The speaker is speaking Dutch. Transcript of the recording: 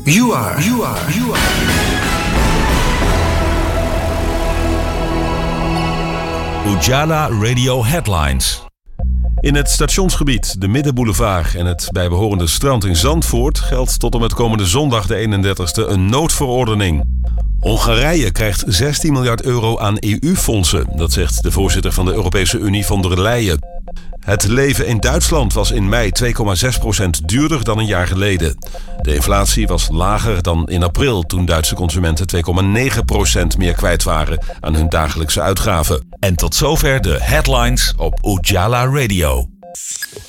You are. Ujala Radio Headlines. In het stationsgebied, de Middenboulevard en het bijbehorende strand in Zandvoort geldt tot en met komende zondag de 31ste een noodverordening. Hongarije krijgt 16 miljard euro aan EU-fondsen, dat zegt de voorzitter van de Europese Unie von der Leyen. Het leven in Duitsland was in mei 2,6% duurder dan een jaar geleden. De inflatie was lager dan in april, toen Duitse consumenten 2,9% meer kwijt waren aan hun dagelijkse uitgaven. En tot zover de headlines op Ujala Radio.